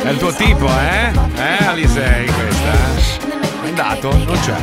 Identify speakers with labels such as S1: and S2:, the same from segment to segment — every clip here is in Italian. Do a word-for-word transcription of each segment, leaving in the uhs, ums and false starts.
S1: È il tuo tipo, eh? Eh, Alisei, questa? È andato? Non c'è.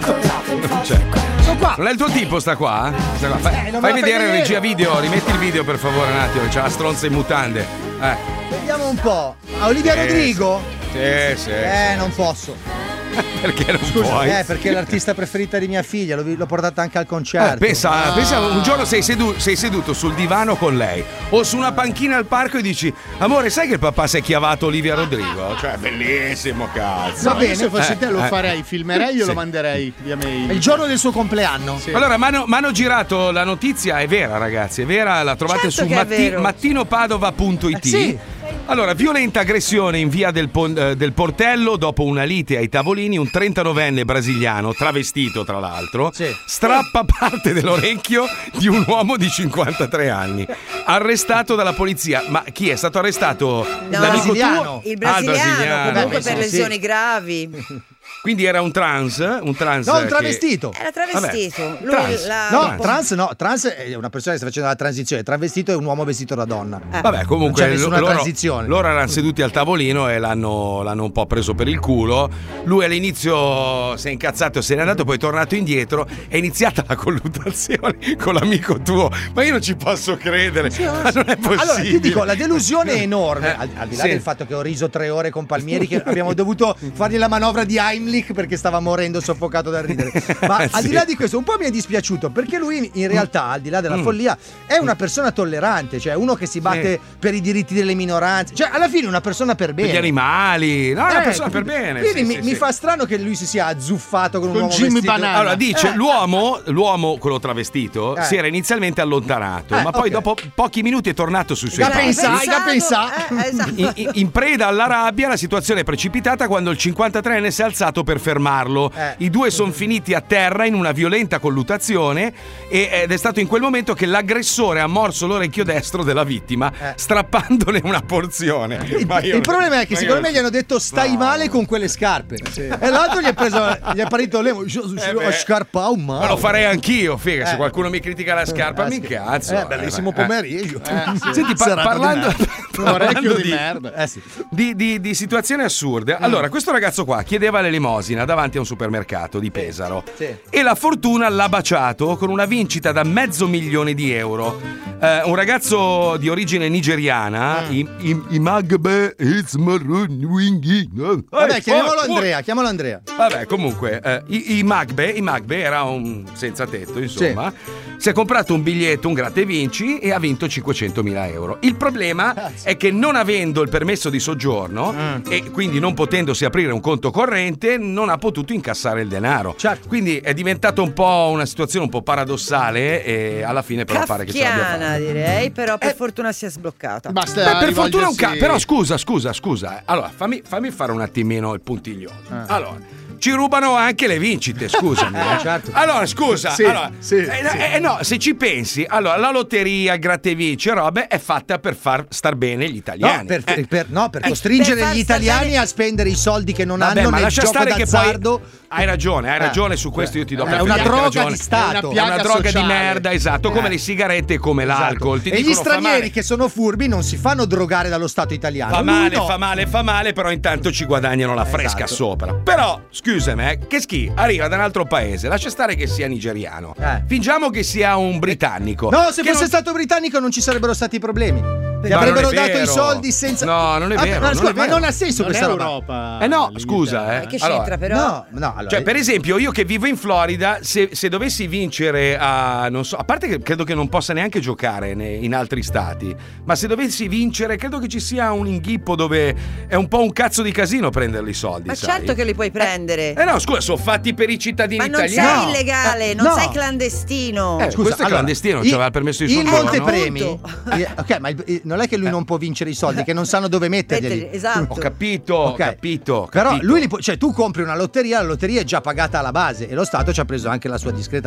S1: Non c'è.
S2: Sono qua.
S1: Non è il tuo tipo, sta qua? Sta qua. Fai,
S2: Eh, non
S1: fai
S2: me la
S1: vedere
S2: fai
S1: regia
S2: vedere.
S1: video, rimetti il video per favore un attimo, c'è la stronza in mutande. Eh.
S2: Vediamo un po'. A Olivia
S1: Eh,
S2: Rodrigo?
S1: Sì, sì.
S2: Eh, non posso.
S1: Perché non
S2: Scusa,
S1: puoi?
S2: eh, perché è l'artista preferita di mia figlia, l'ho, l'ho portata anche al concerto.
S1: Eh, pensa,
S2: Ah.
S1: pensa, un giorno sei, sedu- sei seduto sul divano con lei o su una panchina al parco e dici: amore, sai che il papà si è chiavato Olivia Rodrigo? Cioè, bellissimo, cazzo.
S3: Va bene, se fossi
S1: Eh,
S3: te lo
S1: eh.
S3: farei, filmerei, io
S1: Sì.
S3: lo manderei via mail.
S2: È il giorno del suo compleanno.
S3: Sì.
S1: Allora, mi hanno girato la notizia, è vera, ragazzi, è vera, la trovate
S4: Certo
S1: su
S4: che è
S1: matti-
S4: vero.
S1: mattinopadova punto it.
S2: Eh, sì.
S1: Allora, violenta aggressione in via del, Pon- eh, del Portello dopo una lite ai tavolini, un trentanovenne brasiliano, travestito tra l'altro,
S2: Sì.
S1: strappa parte dell'orecchio di un uomo di cinquantatré anni, arrestato dalla polizia. Ma chi è stato arrestato?
S4: No,
S1: L'amico
S2: brasiliano.
S1: tuo?
S4: Il
S1: Ah, il
S4: brasiliano,
S1: brasiliano.
S4: comunque
S2: Beh,
S4: per
S2: sì,
S4: lesioni
S2: sì.
S4: gravi.
S1: Quindi era un trans? Un trans
S2: No, un
S1: che-
S2: travestito.
S4: Era travestito.
S1: Vabbè,
S4: Lui
S1: trans.
S4: la-
S2: No, trans no, trans è una persona che sta facendo la transizione, travestito è un uomo vestito da donna.
S4: Eh.
S1: Vabbè, comunque
S2: Non c'è nessuna
S1: loro,
S2: transizione.
S1: loro erano seduti al tavolino e l'hanno, l'hanno un po' preso per il culo. Lui all'inizio si è incazzato, se n'è andato, poi è tornato indietro. È iniziata la colluttazione con l'amico tuo. Ma io non ci posso credere. Ma non è possibile.
S2: Allora, ti dico, la delusione è enorme.
S1: Eh,
S2: Al, al di là
S1: sì.
S2: del fatto che ho riso tre ore con Palmieri, che abbiamo dovuto fargli la manovra di Heimlich perché stava morendo soffocato dal ridere. Ma
S1: Eh,
S2: al di
S1: sì.
S2: là di questo, un po' mi è dispiaciuto perché lui, in realtà, al di là della
S1: Mm.
S2: follia, è una persona tollerante, cioè uno che si batte
S1: Sì.
S2: per i diritti delle minoranze. Cioè, alla fine, una persona per
S1: Per
S2: bene.
S1: gli animali. No, è una
S2: Eh,
S1: persona per bene.
S2: Quindi
S1: sì,
S2: mi,
S1: sì,
S2: mi
S1: sì.
S2: fa strano che lui si sia azzuffato con un
S3: Con
S2: uomo
S3: Jimmy
S2: vestito.
S3: Banana.
S1: Allora dice
S2: Eh.
S1: l'uomo, l'uomo quello travestito
S2: Eh.
S1: si era inizialmente allontanato,
S2: Eh,
S1: ma poi
S2: ok.
S1: dopo pochi minuti è tornato sui suoi
S2: Da
S1: passi.
S2: pensare, da pensare.
S4: Eh, esatto.
S1: In, in- in preda alla rabbia, la situazione è precipitata quando il cinquantatreenne si è alzato per fermarlo.
S2: Eh.
S1: I due sono finiti a terra in una violenta colluttazione e- ed è stato in quel momento che l'aggressore ha morso l'orecchio destro della vittima,
S2: Eh.
S1: strappandone una porzione.
S2: Il,
S1: Ma io-
S2: il problema è che
S1: ma
S2: secondo
S1: io-
S2: me gli hanno detto stai
S1: No.
S2: male con quelle scarpe e l'altro gli è preso gli è parito l'emo
S1: Eh beh.
S2: scarpa un
S1: Ma lo farei anch'io, figa. Se
S2: Eh.
S1: qualcuno mi critica la scarpa,
S2: Eh,
S1: mi
S2: sì.
S1: incazzo.
S2: Eh, bellissimo
S1: Eh,
S2: pomeriggio.
S1: Senti, pa-
S2: Serata di
S1: parlando,
S2: merda.
S3: Un
S1: parlando
S3: orecchio di
S1: di,
S3: merda.
S2: Eh sì.
S1: di, di- di situazioni assurde. Allora, questo ragazzo qua chiedeva l'elemosina davanti a un supermercato di Pesaro
S2: Sì.
S1: e la fortuna l'ha baciato con una vincita da mezzo milione di euro. Eh, un ragazzo di origine nigeriana, i, i, i Magbe, it's maroon wingy.
S2: Vabbè,
S1: Eh,
S2: chiamiamolo
S1: oh,
S2: Andrea, chiamalo Andrea.
S1: Vabbè, comunque, eh, i, i Magbe, i Magbe era un senza tetto, insomma. Si è comprato un biglietto, un gratta e vinci e ha vinto cinquecentomila euro. Il problema è che non avendo il permesso di soggiorno e quindi non potendosi aprire un conto corrente, non ha potuto incassare il denaro.
S2: Certo.
S1: Quindi è diventata un po' una situazione un po' paradossale e alla fine però pare che ce l'abbia fatta.
S4: Kafkiana, direi, però
S2: Eh.
S4: per fortuna si è sbloccata.
S3: Basta
S1: Beh, per fortuna un
S3: rivolgersi-
S1: ca- però scusa, scusa, scusa. Allora, fammi, fammi fare un attimino il puntiglioso. Allora, ci rubano anche le vincite, scusami.
S2: Eh,
S1: eh.
S2: certo.
S1: Allora, scusa,
S3: Sì,
S1: allora,
S3: sì,
S1: eh,
S3: sì.
S1: eh, no, se ci pensi, allora la lotteria, il gratta e vinci e robe è fatta per far star bene gli italiani.
S2: No, per,
S1: Eh,
S2: per- no, per
S1: Eh,
S2: costringere
S4: per far
S2: gli
S4: stare
S2: italiani
S4: bene-
S2: a spendere i soldi che non
S1: Vabbè,
S2: hanno
S1: ma
S2: nel
S1: lascia
S2: gioco
S1: stare che
S2: d'azzardo.
S1: poi hai ragione, hai
S2: Eh.
S1: ragione su questo, io ti do
S2: È
S1: per
S2: una
S1: fianco
S2: droga
S1: ragione.
S2: di Stato.
S3: È una
S1: È una
S3: piaga
S1: droga
S3: sociale.
S1: di merda, esatto, come
S2: Eh.
S1: le sigarette e come l'alcol. Ti
S2: E gli
S1: dicono, fa
S2: stranieri
S1: male.
S2: che sono furbi non si fanno drogare dallo Stato italiano.
S1: Fa
S2: Lui
S1: male,
S2: no.
S1: fa male, fa male, però intanto ci guadagnano la fresca
S2: Esatto.
S1: sopra. Però, scusami, eh, che schifo, arriva da un altro paese, lascia stare che sia nigeriano.
S2: Eh.
S1: Fingiamo che sia un britannico.
S2: No, se
S1: Che
S2: fosse
S1: non-
S2: stato britannico non ci sarebbero stati i problemi. Ti
S1: No,
S2: avrebbero
S1: non è
S2: dato i
S1: vero.
S2: soldi senza.
S1: No, non è
S2: Ah,
S1: vero,
S2: Ma,
S1: non
S2: scusa,
S1: è
S2: ma
S1: vero.
S2: non ha senso
S3: Non è
S2: questa roba.
S3: Europa.
S1: Eh no,
S3: l'Inghilterra.
S1: scusa, eh.
S4: Che
S1: Allora,
S4: c'entra però?
S2: No, no, allora.
S1: Cioè, per esempio, io che vivo in Florida, se, se dovessi vincere a. Non so, a parte che credo che non possa neanche giocare ne- in altri stati, ma se dovessi vincere, credo che ci sia un inghippo dove è un po' un cazzo di casino prenderli i soldi.
S4: Ma
S1: sai?
S4: certo che li puoi prendere.
S1: Eh no, scusa, sono fatti per i cittadini
S4: Ma non
S1: italiani.
S4: sei illegale, non
S2: no.
S4: sei clandestino.
S1: Eh, questo è clandestino, non
S2: il-
S1: c'aveva il permesso di
S2: il
S1: soggiorno.
S2: montepremi.
S4: Appunto.
S2: eh, Ok, ma il- il- non è che lui non può vincere i soldi, che non sanno dove metterli.
S4: Metterli, esatto.
S1: Ho capito, ho
S2: Ok.
S1: capito. ho
S2: Però
S1: capito.
S2: lui li può, cioè tu compri una lotteria, la lotteria è già pagata alla base e lo Stato ci ha preso anche la sua discreta